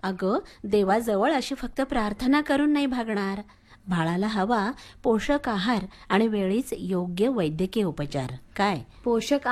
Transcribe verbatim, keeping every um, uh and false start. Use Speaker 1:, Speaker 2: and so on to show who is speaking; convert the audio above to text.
Speaker 1: अगं, देवाजवळ अशी फक्त प्रार्थना करून नाही भागणार. बाळाला हवा पोषक आहार आणि वेळीच योग्य वैद्यकीय उपचार. काय?
Speaker 2: पोषक